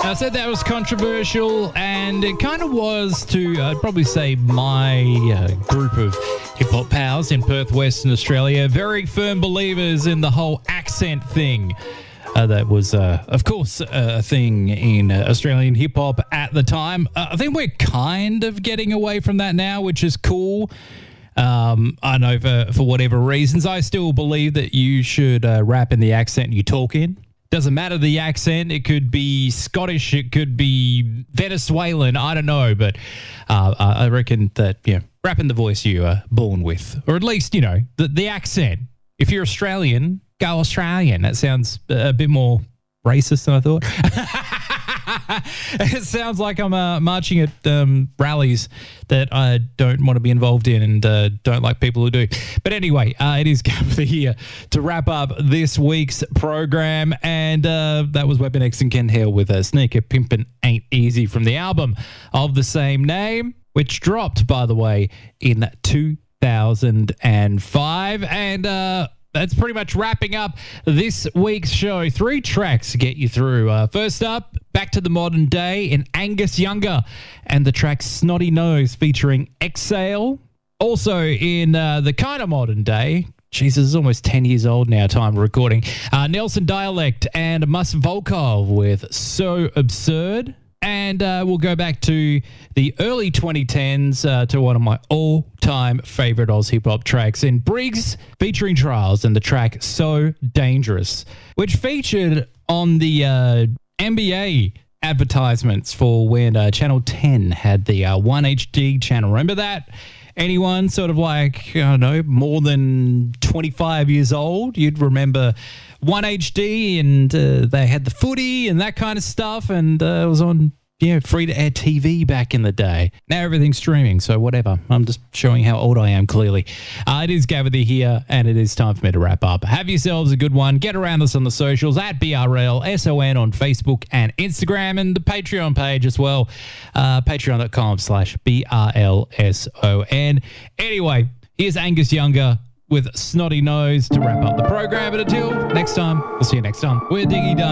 I said that was controversial, and it kind of was to, I'd probably say, my group of hip-hop pals in Perth, Western Australia. Very firm believers in the whole accent thing. That was, of course, a thing in Australian hip-hop at the time. I think we're kind of getting away from that now, which is cool. I know for whatever reasons, I still believe that you should rap in the accent you talk in. Doesn't matter the accent. It could be Scottish. It could be Venezuelan. I don't know. But I reckon that, rap in the voice you are born with. Or at least, the accent. If you're Australian, go Australian. That sounds a bit more racist than I thought. It sounds like I'm marching at rallies that I don't want to be involved in and don't like people who do. But anyway, it is Gabby here to wrap up this week's program. And that was Weapon X and Ken Hill with a Sneaker Pimpin' Ain't Easy from the album of the same name, which dropped, by the way, in 2005. And that's pretty much wrapping up this week's show. 3 tracks to get you through. First up, Back to the Modern Day in Angus Younger and the track Snotty Nose featuring Exhale. Also in the kind of modern day, Jesus, it's almost 10 years old now, time of recording, Nelson Dialect and Mus Volkov with So Absurd. And we'll go back to the early 2010s to one of my all-time favorite Oz hip-hop tracks in Briggs featuring Trials and the track So Dangerous, which featured on the NBA advertisements for when Channel 10 had the 1HD channel. Remember that? Anyone sort of like, I don't know, more than 25 years old, you'd remember 1HD and they had the footy and that kind of stuff, and it was on free-to-air TV back in the day. Now everything's streaming, so whatever. I'm just showing how old I am, clearly. It is Gavithy here, and it is time for me to wrap up. Have yourselves a good one. Get around us on the socials, at BRLSON on Facebook and Instagram, and the Patreon page as well, patreon.com/BRLSON. Anyway, here's Angus Younger with Snotty Nose to wrap up the program. And until next time, we'll see you next time. We're Diggy Dog.